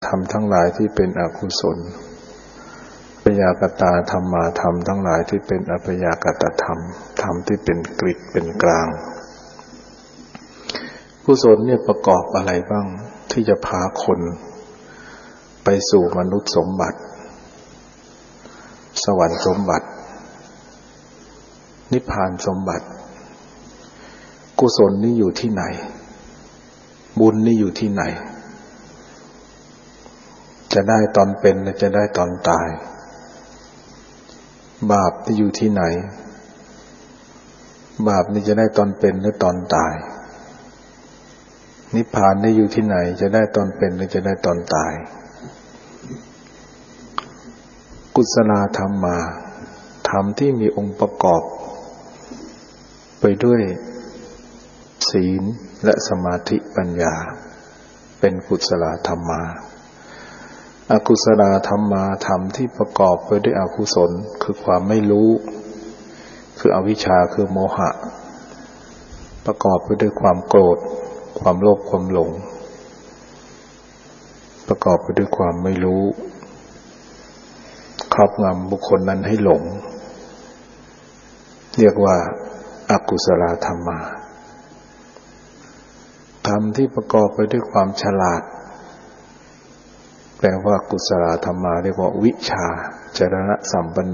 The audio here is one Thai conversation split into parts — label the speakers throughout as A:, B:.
A: ธรรมทั้งหลายที่เป็นอกุศลพยากตาธรรมาธรรมทั้งหลายที่เป็นอพยากตธรรมธรรมที่เป็นกฤตเป็นกลางกุศลเนี่ยประกอบอะไรบ้างที่จะพาคนไปสู่มนุษย์สมบัติสวรรค์สมบัตินิพพานสมบัติกุศลนี่อยู่ที่ไหนบุญนี่อยู่ที่ไหนจะได้ตอนเป็นและจะได้ตอนตายบาปที่อยู่ที่ไหนบาปนี่จะได้ตอนเป็นหรือตอนตายนิพพานนี่อยู่ที่ไหนจะได้ตอนเป็นหรือจะได้ตอนตายกุศลธรรมมาธรรมที่มีองค์ประกอบไปด้วยศีลและสมาธิปัญญาเป็นกุศลธรรมมาอกุศลธรรมมาธรรมที่ประกอบไปด้วยอกุศลคือความไม่รู้คืออวิชชาคือโมหะประกอบไปด้วยความโกรธความโลภความหลงประกอบไปด้วยความไม่รู้ครอบงำบุคคลนั้นให้หลงเรียกว่าอกุศลธรรมมาธรรมที่ประกอบไปด้วยความฉลาดแปลว่ากุศลธรรมมาเรียกว่าวิชาจรณะสัมปันโน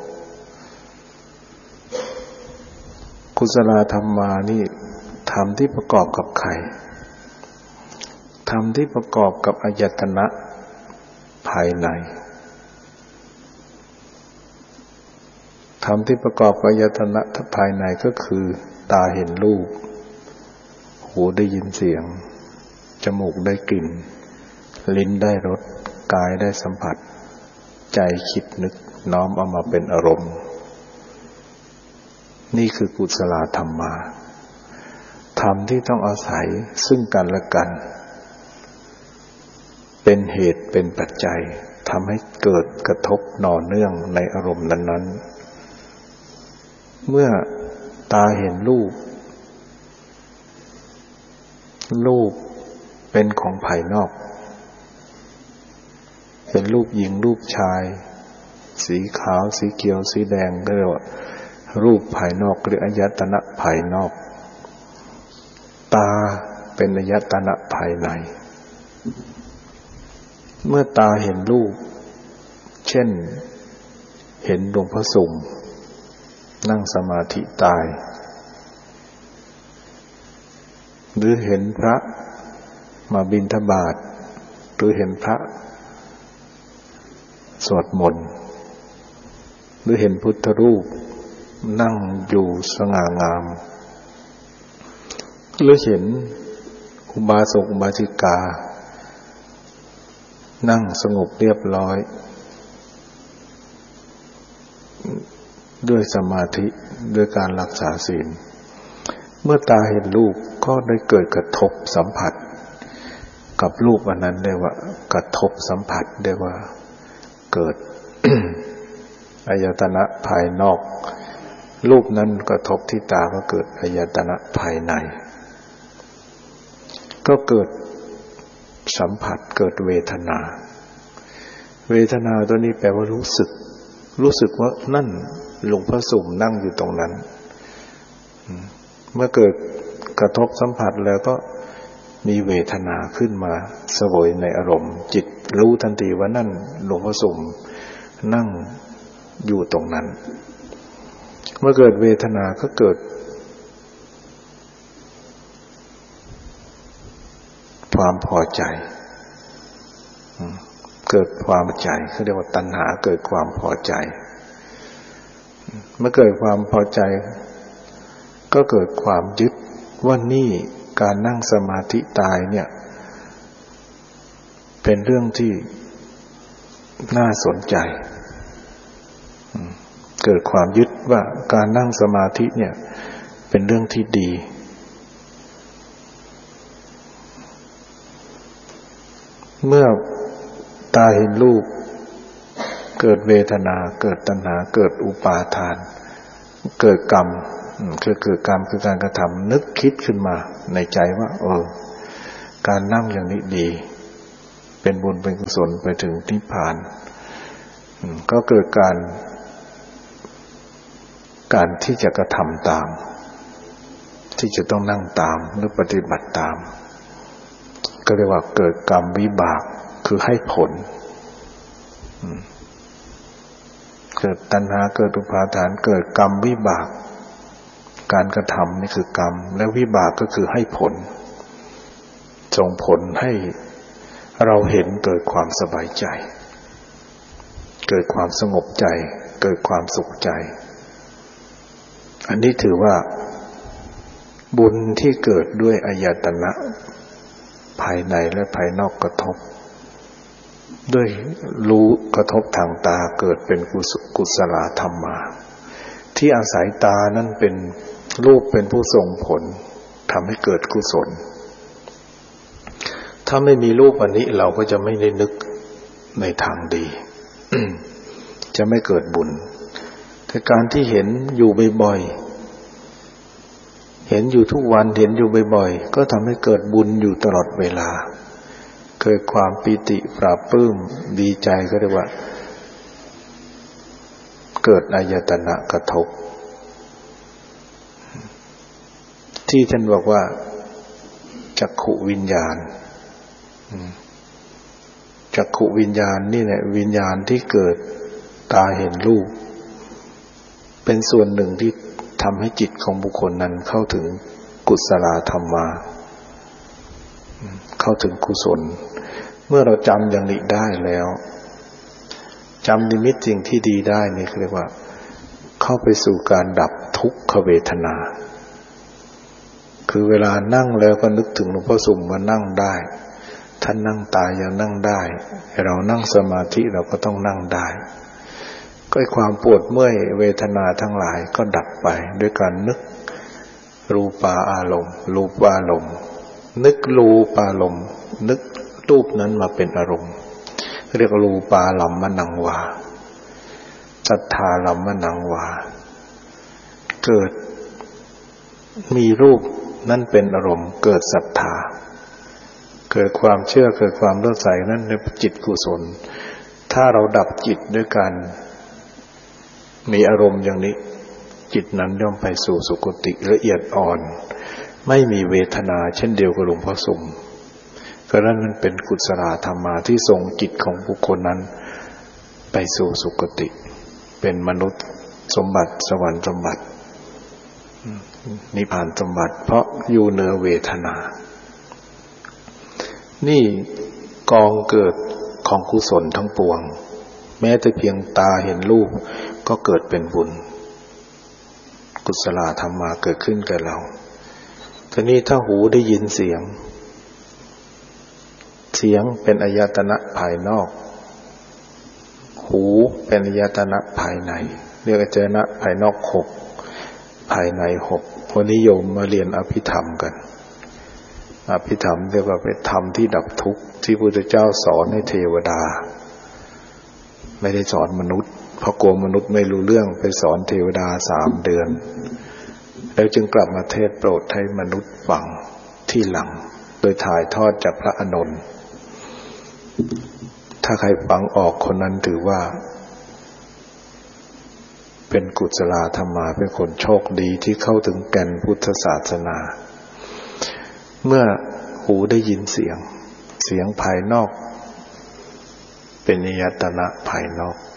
A: กุศลธรรมมานี่ธรรมที่ประกอบกับใครธรรมที่ประกอบกับอายตนะภายในธรรมที่ประกอบกับอายตนะภายในก็คือตาเห็นรูปหูได้ยินเสียงจมูกได้กลิ่นลิ้นได้รสกายได้สัมผัสใจคิดนึกน้อมเอามาเป็นอารมณ์นี่คือกุศลธรรมมาธรรมที่ต้องอาศัยซึ่งกันและกันเป็นเหตุเป็นปัจจัยทำให้เกิดกระทบหน่อเนื่องในอารมณ์นั้นๆเมื่อตาเห็นรูปเป็นของภายนอกเป็นรูปหญิงรูปชายสีขาวสีเขียวสีแดงเรียกว่ารูปภายนอกหรืออายตนะภายนอกตาเป็นอายตนะภายในเมื่อตาเห็นรูปเช่นเห็นหลวงพ่อสุ่มนั่งสมาธิตายหรือเห็นพระมาบิณฑบาตหรือเห็นพระสวดมนต์หรือเห็นพุทธรูปนั่งอยู่สง่างามหรือเห็นอุบาสกอุบาสิกานั่งสงบเรียบร้อยด้วยสมาธิด้วยการรักษาศีลเมื่อตาเห็นรูปก็ได้เกิดกระทบสัมผัสกับรูปอันนั้นได้ว่ากระทบสัมผัสได้ว่าเกิด อายตนะภายนอกรูปนั้นกระทบที่ตาก็เกิดอายตนะภายในก็เกิดสัมผัสเกิดเวทนาตัวนี้แปลว่ารู้สึกว่านั่นหลวงพ่อสุ่มนั่งอยู่ตรงนั้นเมื่อเกิดกระทบสัมผัสแล้วก็มีเวทนาขึ้นมาเสวยในอารมณ์จิตรู้ทันทีว่านั่นหลวงพ่อสุ่มนั่งอยู่ตรงนั้นเมื่อเกิดเวทนาก็เกิดความพอใจเกิดความใจเขาเรียกว่าตัณหาเกิดความพอใจเมื่อเกิดความพอใจก็เกิดความยึดว่านี่การนั่งสมาธิตายเนี่ยเป็นเรื่องที่น่าสนใจเกิดความยึดว่าการนั่งสมาธิเนี่ยเป็นเรื่องที่ดีเมื่อตาเห็นรูปเกิดเวทนาเกิดตัณหาเกิดอุปาทานเกิดกรรมคือเกิดกรรมคือการกระทำนึกคิดขึ้นมาในใจว่าการนั่งอย่างนี้ดีเป็นบุญเป็นกุศลไปถึงนิพพานก็เกิดการที่จะกระทำตามที่จะต้องนั่งตามหรือปฏิบัติตามก็เรียกว่าเกิดกรรมวิบากคือให้ผลเกิดตัณหาเกิดอุปาทานเกิดกรรมวิบากการกระทำนี่คือกรรมและวิบากก็คือให้ผลส่งผลให้เราเห็นเกิดความสบายใจเกิดความสงบใจเกิดความสุขใจอันนี้ถือว่าบุญที่เกิดด้วยอายตนะภายในและภายนอกกระทบด้วยรู้กระทบทางตาเกิดเป็นกุศลธรรมมาที่อาศัยตานั้นเป็นรูปเป็นผู้ส่งผลทำให้เกิดกุศลถ้าไม่มีรูปอันนี้เราก็จะไม่ได้นึกในทางดี จะไม่เกิดบุญแต่การที่เห็นอยู่บ่อยๆเห็นอยู่ทุกวันเห็นอยู่บ่อยๆก็ทำให้เกิดบุญอยู่ตลอดเวลาเกิดความปิติปราบปลื้มดีใจก็เรียกว่าเกิดอายตนะกระทบที่ท่านบอกว่าจักขุวิญญาณจักขุวิญญาณนี่แหละวิญญาณที่เกิดตาเห็นรูปเป็นส่วนหนึ่งที่ทำให้จิตของบุคคลนั้นเข้าถึงกุศลธรรมาเข้าถึงกุศลเมื่อเราจำอย่างนี้ได้แล้วจำนิมิตสิ่งที่ดีได้นี่เรียกว่าเข้าไปสู่การดับทุกขเวทนาคือเวลานั่งแล้วก็นึกถึงหลวงพ่อสุ่มว่านั่งได้ท่านนั่งตายยังนั่งได้เรานั่งสมาธิเราก็ต้องนั่งได้ก็ความปวดเมื่อยเวทนาทั้งหลายก็ดับไปด้วยการนึกรูปอารมณ์รูปอารมณ์นึกรูปอารมณ์นึกรูปนั้นมาเป็นอารมณ์เรียกรูปาลัมมนังวาสัทธาลัมมนังวาเกิดมีรูปนั้นเป็นอารมณ์เกิดศรัทธาเกิดความเชื่อเกิดความเลื่อมใสนั้นในจิตกุศลถ้าเราดับจิตด้วยการมีอารมณ์อย่างนี้จิตนั้นย่อมไปสู่สุคติละเอียดอ่อนไม่มีเวทนาเช่นเดียวกับหลวงพ่อสุ่มเพราะนั้นมันเป็นกุศลธรรมะที่ส่งจิตของบุคคลนั้นไปสู่สุคติเป็นมนุษย์สมบัติสวรรค์สมบัตินิพพานสมบัติเพราะอยู่เหนือเวทนานี่กองเกิดของกุศลทั้งปวงแม้แต่เพียงตาเห็นรูปก็เกิดเป็นบุญกุศลธรรมะเกิดขึ้นกับเราทีนี้ถ้าหูได้ยินเสียงเป็นอายตนะภายนอกหูเป็นอายตนะภายในเรียกอายตนะภายนอก6ภายใน6คนนิยมมาเรียนอภิธรรมกันอภิธรรมเรียกว่าเป็นธรรมที่ดับทุกข์ที่พระพุทธเจ้าสอนให้เทวดาไม่ได้สอนมนุษย์เพราะกลัวมนุษย์ไม่รู้เรื่องไปสอนเทวดา3 เดือนแล้วจึงกลับมาเทศโปรดให้มนุษย์ฟังที่หลังโดยถ่ายทอดจากพระอานนท์ถ้าใครฟังออกคนนั้นถือว่าเป็นกุศลธรรมะเป็นคนโชคดีที่เข้าถึงแก่นพุทธศาสนาเมื่อหูได้ยินเสียงภายนอกเป็นอายตนะภายนอก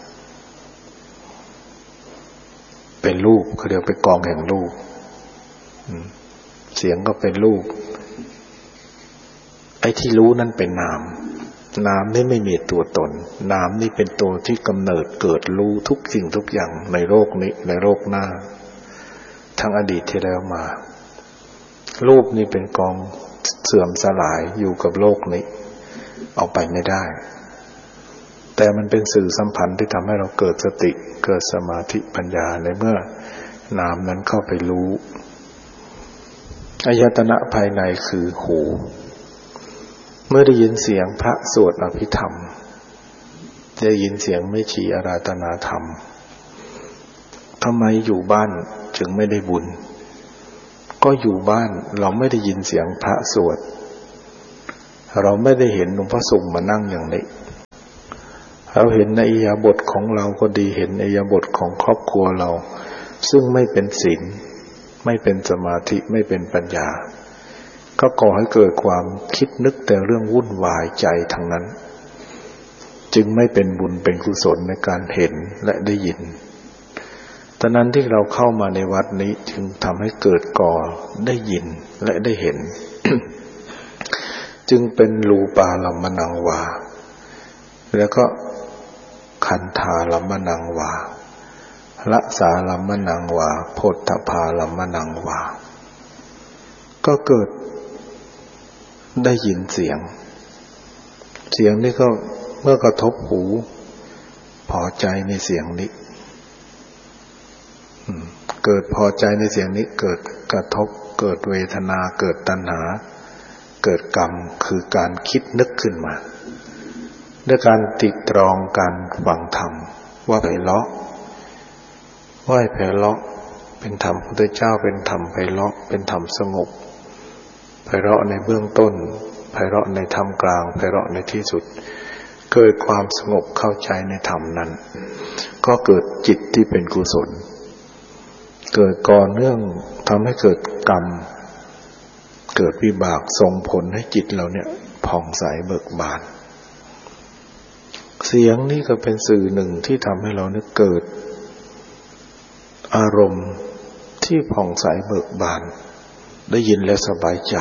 A: เป็นรูปเขาเรียกเป็นกองแห่งรูปเสียงก็เป็นรูปไอ้ที่รู้นั่นเป็นนามนี่ไม่มีตัวตนนามนี่เป็นตัวที่กำเนิดเกิดรู้ทุกสิ่งทุกอย่างในโลกนี้ในโลกหน้าทั้งอดีตที่แล้วมารูปนี่เป็นกองเสื่อมสลายอยู่กับโลกนี้เอาไปไม่ได้แต่มันเป็นสื่อสัมพันธ์ที่ทำให้เราเกิดสติเกิดสมาธิปัญญาในเมื่อนามนั้นเข้าไปรู้อายตนะภายในคือหูเมื่อได้ยินเสียงพระสวดอภิธรรมได้ยินเสียงไม่ชีอาราธนาธรรมทำไมอยู่บ้านจึงไม่ได้บุญก็อยู่บ้านเราไม่ได้ยินเสียงพระสวดเราไม่ได้เห็นหลวงพ่อสุขมานั่งอย่างนี้เราเห็นในอิริยาบถของเราก็ดีเห็นในอิริยาบถของครอบครัวเราซึ่งไม่เป็นศีลไม่เป็นสมาธิไม่เป็นปัญญาก็ก่อให้เกิดความคิดนึกแต่เรื่องวุ่นวายใจทั้งนั้นจึงไม่เป็นบุญเป็นกุศลในการเห็นและได้ยินตอนนั้นที่เราเข้ามาในวัดนี้จึงทำให้เกิดก่อได้ยินและได้เห็น จึงเป็นรูปาลัมมนังวาแล้วก็คันธาลัมมนังวาละสาลัมมนังวาโพธพาลัมมนังวาก็เกิดได้ยินเสียงนี้ก็เมื่อกระทบหูพอใจในเสียงนี้เกิดพอใจในเสียงนี้เกิดกระทบเกิดเวทนาเกิดตัณหาเกิดกรรมคือการคิดนึกขึ้นมาด้วยการติดตรองการฟังธรรมว่าไพเราะเป็นธรรมพุทธเจ้าเป็นธรรมไพเราะเป็นธรรมสงบไพเราะในเบื้องต้นไพเราะในท่ามกลางไพเราะในที่สุดเกิดความสงบเข้าใจในธรรมนั้นก็เกิดจิตที่เป็นกุศลเกิดก่อเนื่องทำให้เกิดกรรมเกิดวิบากส่งผลให้จิตเราเนี่ยผ่องใสเบิกบานเสียงนี่ก็เป็นสื่อหนึ่งที่ทำให้เราเนี่ยเกิดอารมณ์ที่ผ่องใสเบิกบานได้ยินแล้วสบายใจ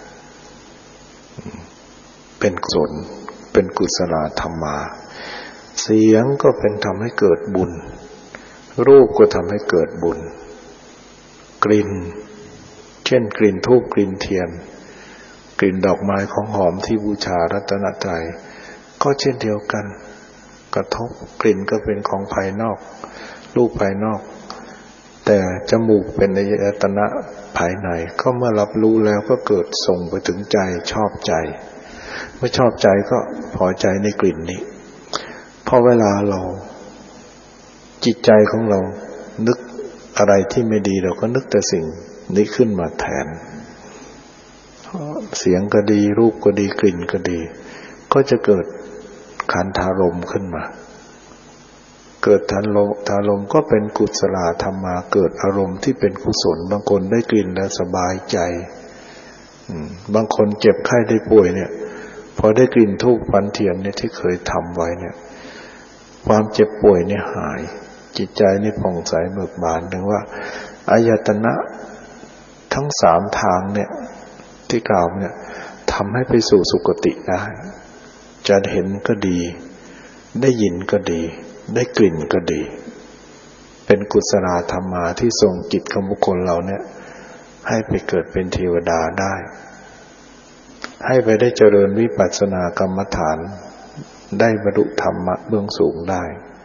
A: เป็นกุศลเป็นกุศลธรรมาเสียงก็เป็นทำให้เกิดบุญรูปก็ทำให้เกิดบุญกลิ่นเช่นกลิ่นธูปกลิ่นเทียนกลิ่นดอกไม้ของหอมที่บูชารัตนตรัยก็เช่นเดียวกันกระทบกลิ่นก็เป็นของภายนอกรูปภายนอกแต่จมูกเป็นอายตนะภายในก็เมื่อรับรู้แล้วก็เกิดส่งไปถึงใจชอบใจเมื่อชอบใจก็พอใจในกลิ่นนี้พอเวลาเราจิตใจของเรานึกอะไรที่ไม่ดีเราก็นึกแต่สิ่งนี้ขึ้นมาแทนเสียงก็ดีรูปก็ดีกลิ่นก็ดีก็จะเกิดขันธารมณ์ขึ้นมาเกิดทารมณ์ก็เป็นกุศลธรรมาเกิดอารมณ์ที่เป็นกุศลบางคนได้กลิ่นแล้วสบายใจบางคนเจ็บไข้ได้ป่วยเนี่ยพอได้กลิ่นธูปควันเทียนเนี่ยที่เคยทำไว้เนี่ยความเจ็บป่วยเนี่ยหายจิตใจนี่ผ่องใสเบิกบานถึงว่าอายตนะทั้งสามทางเนี่ยที่กล่าวเนี่ยทำให้ไปสู่สุคติได้จะเห็นก็ดีได้ยินก็ดีได้กลิ่นก็ดีเป็นกุศลธรรมาที่ทรงจิตของบุคคลเราเนี่ยให้ไปเกิดเป็นเทวดาได้ให้ไปได้เจริญวิปัสสนากรรมฐานได้บรรลุธรรมะเบื้องสูงได้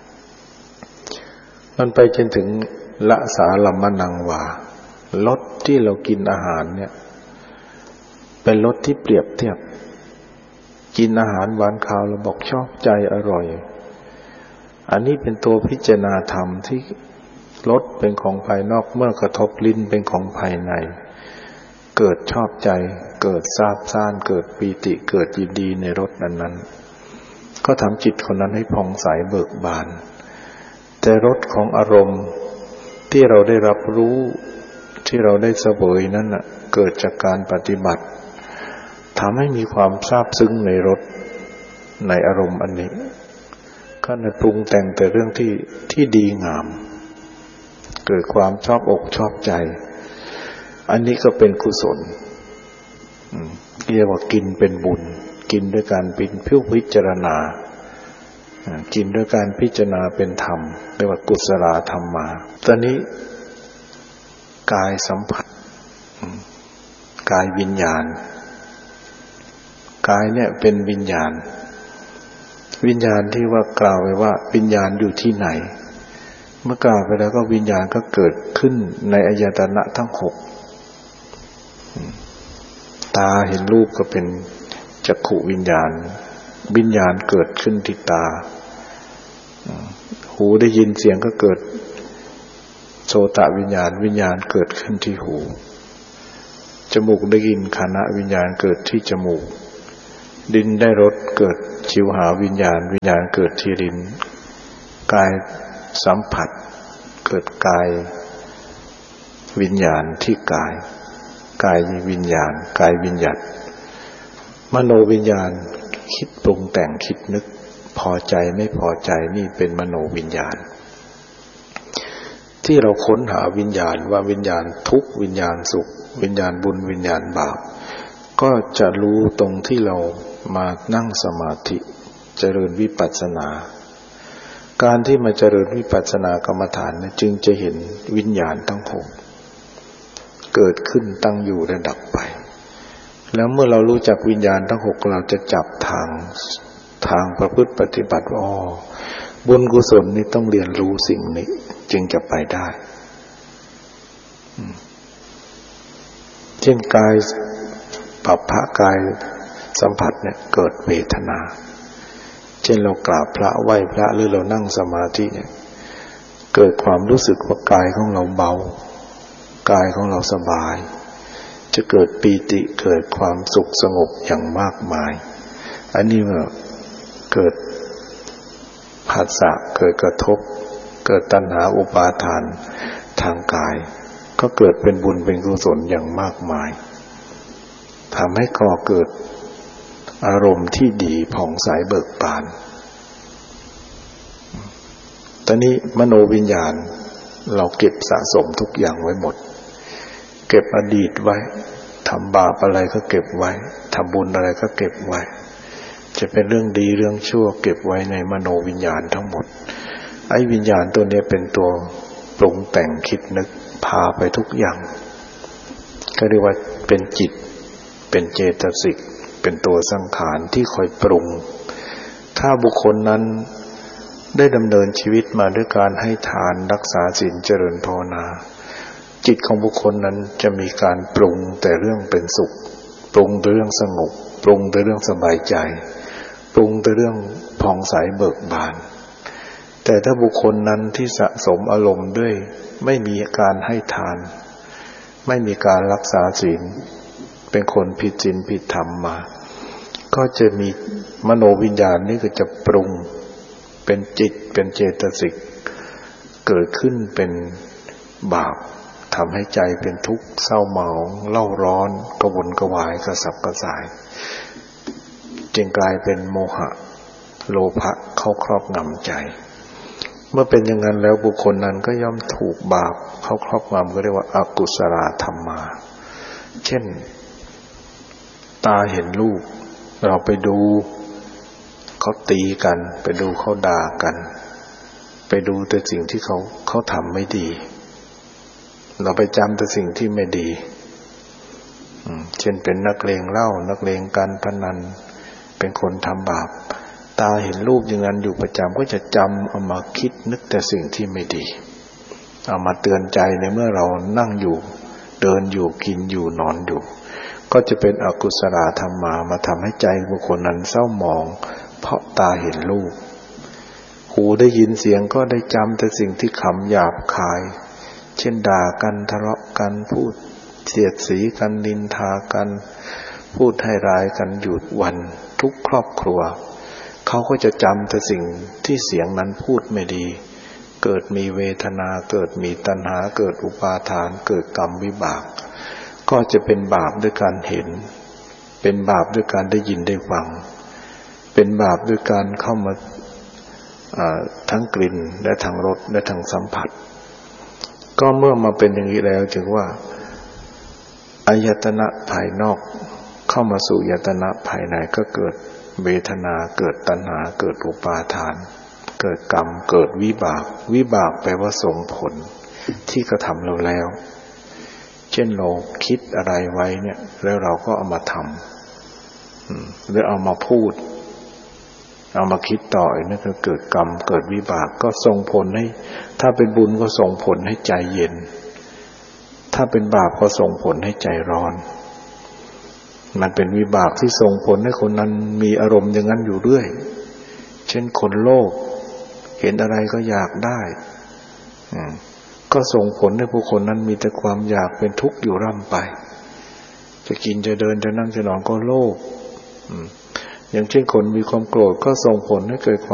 A: มันไปจนถึงละสาลัมมนังวารสที่เรากินอาหารเนี่ยเป็นรสที่เปรียบเทียบกินอาหารหวานข้าวเราบอกชอบใจอร่อยอันนี้เป็นตัวพิจารณาธรรมที่รสเป็นของภายนอกเมื่อกระทบลิ้นเป็นของภายในเกิดชอบใจเกิดซาบซ่านเกิดปีติเกิดยินดีในรสนั้นๆก็ทำจิตคนนั้นให้ผ่องใสเบิกบานแต่รสของอารมณ์ที่เราได้รับรู้ที่เราได้เสวยนั้นน่ะเกิดจากการปฏิบัติทำให้มีความซาบซึ้งในรสในอารมณ์อันนี้ก็ในปรุงแต่งแต่เรื่องที่ดีงามเกิดความชอบอกชอบใจอันนี้ก็เป็นกุศลเรียกว่ากินเป็นบุญกินด้วยการพิจารณากินด้วยการพิจารณาเป็นธรรมเรียกว่ากุศลธรรมมาตอนนี้กายสัมผัสกายวิญญาณกายเนี่ยเป็นวิญญาณที่ว่ากล่าวไว้ว่าวิญญาณอยู่ที่ไหนเมื่อกล่าวไปแล้วก็วิญญาณก็เกิดขึ้นในอายตนะทั้งหกตาเห็นรูปก็เป็นจักขุวิญญาณเกิดขึ้นที่ตาหูได้ยินเสียงก็เกิดโสตวิญญาณเกิดขึ้นที่หูจมูกได้ยินฆานวิญญาณเกิดที่จมูกดินได้รสเกิดชิวหาวิญญาณวิญญาณเกิดที่ดินกายสัมผัสเกิดกายวิญญาณที่กายกายวิญญาณกายวิญญัติมโนวิญญาณคิดปรุงแต่งคิดนึกพอใจไม่พอใจนี่เป็นมโนวิญญาณที่เราค้นหาวิญญาณว่าวิญญาณทุกข์วิญญาณสุขวิญญาณบุญวิญญาณบาปก็จะรู้ตรงที่เรามานั่งสมาธิเจริญวิปัสสนาการที่มาเจริญวิปัสสนากรรมฐานจึงจะเห็นวิญญาณทั้งหกเกิดขึ้นตั้งอยู่และดับไปแล้วเมื่อเรารู้จักวิญญาณทั้งหกเราจะจับทางประพฤติปฏิบัติว่าบุญกุศลนี้ต้องเรียนรู้สิ่งนี้จึงจะไปได้เช่นกายปัปภะกายสัมผัสเนี่ยเกิดเวทนาเช่นเรากราบพระไหว้พระหรือเรานั่งสมาธิเนี่ยเกิดความรู้สึกว่ากายของเราเบากายของเราสบายจะเกิดปีติเกิดความสุขสงบอย่างมากมายอันนี้เมื่อเกิดผัสสะเกิดกระทบเกิดตัณหาอุปาทานทางกายก็เกิดเป็นบุญเป็นกุศลอย่างมากมายทำให้ก่อเกิดอารมณ์ที่ดีผ่องใสเบิกบานตอนนี้มโนวิญญาณเราเก็บสะสมทุกอย่างไว้หมดเก็บอดีตไว้ทำบาปอะไรก็เก็บไว้ทำบุญอะไรก็เก็บไว้จะเป็นเรื่องดีเรื่องชั่วเก็บไว้ในมโนวิญญาณทั้งหมดไอ้วิญญาณตัวนี้เป็นตัวปรุงแต่งคิดนึกพาไปทุกอย่างก็เรียกว่าเป็นจิตเป็นเจตสิกเป็นตัวสังขารที่คอยปรุงถ้าบุคคลนั้นได้ดำเนินชีวิตมาด้วยการให้ทานรักษาศีลเจริญภาวนาจิตของบุคคลนั้นจะมีการปรุงแต่เรื่องเป็นสุขปรุงแต่เรื่องสงบปรุงแต่เรื่องสบายใจปรุงแต่เรื่องผ่องใสเบิกบานแต่ถ้าบุคคลนั้นที่สะสมอารมณ์ด้วยไม่มีการให้ทานไม่มีการรักษาศีลเป็นคนผิดศีลผิดธรรมมาก็จะมีมโนวิญญาณนี่ก็จะปรุงเป็นจิตเป็นเจตสิกเกิดขึ้นเป็นบาปทำให้ใจเป็นทุกข์เศร้าหมองเล่าร้อนกระวนกระวายกระสับกระส่ายจึงกลายเป็นโมหะโลภะเข้าครอบงำใจเมื่อเป็นอย่างนั้นแล้วบุคคลนั้นก็ย่อมถูกบาปเข้าครอบงำก็เรียกว่าอกุศลธรรมาเช่นตาเห็นรูปเราไปดูเขาตีกันไปดูเขาด่ากันไปดูแต่สิ่งที่เขาทำไม่ดีเราไปจำแต่สิ่งที่ไม่ดีเช่นเป็นนักเลงเหล้านักเลงการพนันเป็นคนทำบาปตาเห็นรูปอย่างนั้นอยู่ประจำก็จะจำเอามาคิดนึกแต่สิ่งที่ไม่ดีเอามาเตือนใจในเมื่อเรานั่งอยู่เดินอยู่กินอยู่นอนอยู่ก็จะเป็นอกุศลธรรมมาทำให้ใจบุคคลนั้นเศร้าหมองเพราะตาเห็นรูปหูได้ยินเสียงก็ได้จำแต่สิ่งที่คำหยาบคายเช่นด่ากันทะเลาะกันพูดเสียดสีกันนินทากันพูดให้ร้ายกันอยู่วันทุกครอบครัวเขาก็จะจำแต่สิ่งที่เสียงนั้นพูดไม่ดีเกิดมีเวทนาเกิดมีตัณหาเกิดอุปาทานเกิดกรรมวิบากก็จะเป็นบาปด้วยการเห็นเป็นบาปด้วยการได้ยินได้ฟังเป็นบาปด้วยการเข้ามาทั้งกลิ่นและทางรสและทางสัมผัสก็เมื่อมาเป็นอย่างนี้แล้วจึงว่าอายตนะภายนอกเข้ามาสู่อายตนะภายในก็เกิดเวทนาเกิดตัณหาเกิดอุปาทานเกิดกรรมเกิดวิบากวิบากแปลว่าส่งผลที่กระทำเราแล้วเช่นเราคิดอะไรไว้เนี่ยแล้วเราก็เอามาทำหรือเอามาพูดเอามาคิดต่อนี่ก็เกิดกรรมเกิดวิบากก็ส่งผลให้ถ้าเป็นบุญก็ส่งผลให้ใจเย็นถ้าเป็นบาปก็ส่งผลให้ใจร้อนมันเป็นวิบากที่ส่งผลให้คนนั้นมีอารมณ์อย่างนั้นอยู่เรื่อยเช่นคนโลภเห็นอะไรก็อยากได้ก็ส่งผลให้ผู้คนนั้นมีแต่ความอยากเป็นทุกข์อยู่ร่ำไปจะกินจะเดินจะนั่งจะนอนก็โลภอย่างเช่นคนมีความโกรธก็ส่งผลให้เกิดความ